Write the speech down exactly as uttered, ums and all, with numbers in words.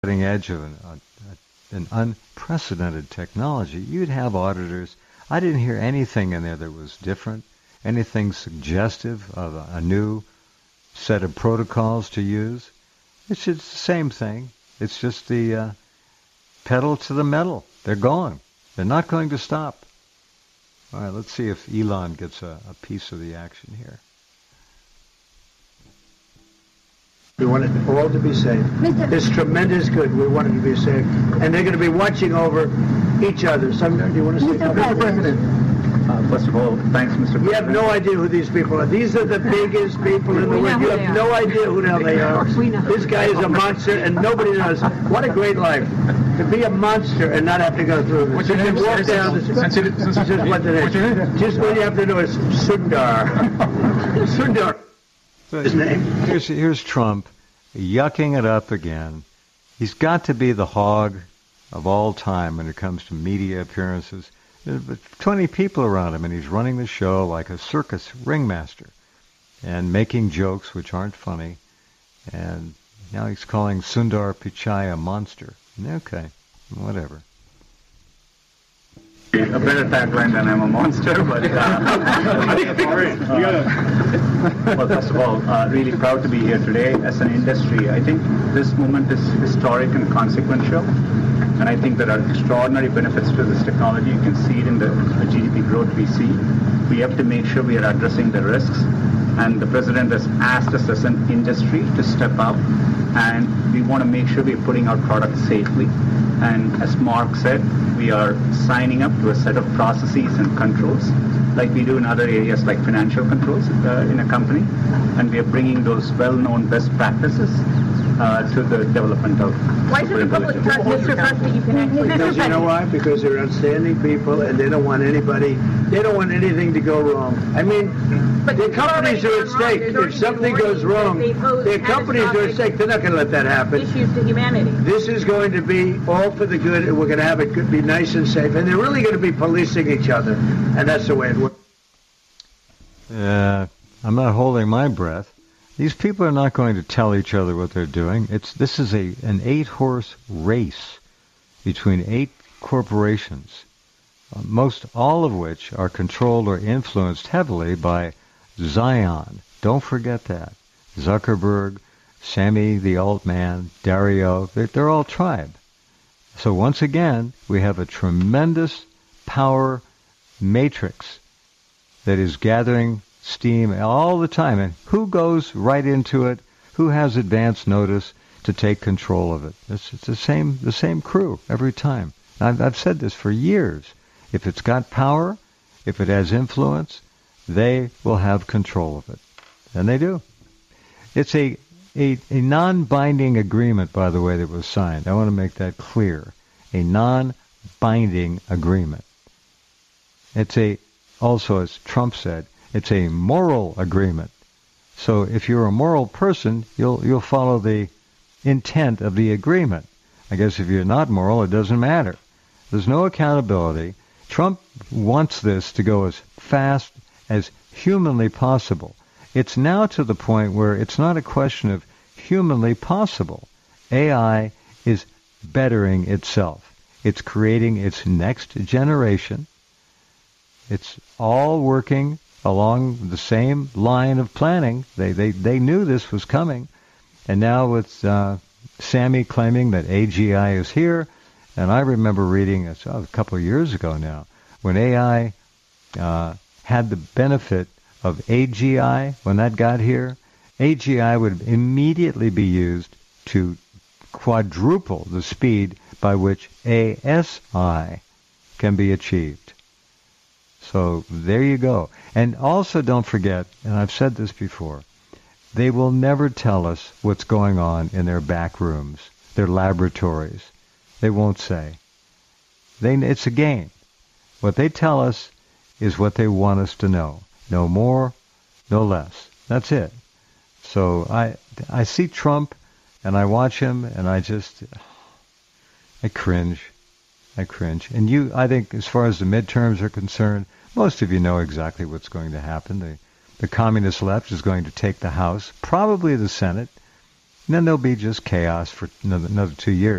cutting edge of an, a, an unprecedented technology, you'd have auditors. I didn't hear anything in there that was different, anything suggestive of a, a new set of protocols to use. It's just the same thing. It's just the uh, pedal to the metal. They're going. They're not going to stop. All right, let's see if Elon gets a, a piece of the action here. We want it all to be safe. It's tremendous good. We want it to be safe. And they're going to be watching over each other. Some, do you want to say something? Mister President. Uh, first of all, thanks, Mister President. You have no idea who these people are. These are the biggest people in the world. You have no idea who the hell they are. This guy is a monster, and nobody knows. What a great life. To be a monster and not have to go through this. What's your name? You walk down the Since it- since it- just what the What's your name? Just what you have to do is Sundar. Sundar. His name. Here's, here's Trump yucking it up again. He's got to be the hog of all time when it comes to media appearances. There's twenty people around him, and he's running the show like a circus ringmaster and making jokes which aren't funny. And now he's calling Sundar Pichai a monster. Okay, whatever. A better tagline than I'm a monster, but uh, well, first of all, uh, really proud to be here today as an industry. I think this moment is historic and consequential, and I think there are extraordinary benefits to this technology. You can see it in the, the G D P growth we see. We have to make sure we are addressing the risks, and the President has asked us as an industry to step up, and we want to make sure we're putting our products safely. And as Mark said, we are signing up to a set of processes and controls like we do in other areas like financial controls uh, in a company. And we are bringing those well-known best practices uh, to the development of Why should the public trust Mister President you can actually... Because you know why? Because they're outstanding people, and they don't want anybody, they don't want anything to go wrong. I mean, But their it's companies already are at gone wrong. stake. There's If already something been goes warnings wrong, that they pose their companies are at catastrophic stake. They're not going to let that happen. issues to humanity. This is going to be all for the good, and we're going to have it be nice and safe. And they're really going to be policing each other, and that's the way it works. Uh, I'm not holding my breath. These people are not going to tell each other what they're doing. It's this is a an eight-horse race between eight corporations, uh, most all of which are controlled or influenced heavily by Zion. Don't forget that. Zuckerberg, Sammy the Altman, Dario, they're, they're all tribe. So once again, we have a tremendous power matrix that is gathering steam all the time. And who goes right into it? Who has advance notice to take control of it? It's, it's the same the same crew every time. I've, I've said this for years. If it's got power, if it has influence, they will have control of it. And they do. It's a, a, a non-binding agreement, by the way, that was signed. I want to make that clear. A non-binding agreement. It's a, also, as Trump said, it's a moral agreement. So if you're a moral person, you'll you'll follow the intent of the agreement. I guess if you're not moral, it doesn't matter. There's no accountability. Trump wants this to go as fast as humanly possible. It's now to the point where it's not a question of humanly possible. A I is bettering itself. It's creating its next generation. It's all working along the same line of planning. They they, they knew this was coming. And now with uh, Sammy claiming that A G I is here, and I remember reading uh, a couple of years ago now, when A I uh, had the benefit of A G I, when that got here, A G I would immediately be used to quadruple the speed by which A S I can be achieved. So there you go. And also don't forget, and I've said this before, they will never tell us what's going on in their back rooms, their laboratories. They won't say. They, it's a game. What they tell us is what they want us to know. No more, no less. That's it. So I, I see Trump, and I watch him, and I just, I cringe. I cringe. And you, I think, as far as the midterms are concerned, most of you know exactly what's going to happen. The, the communist left is going to take the House, probably the Senate, And then there'll be just chaos for another, another two years.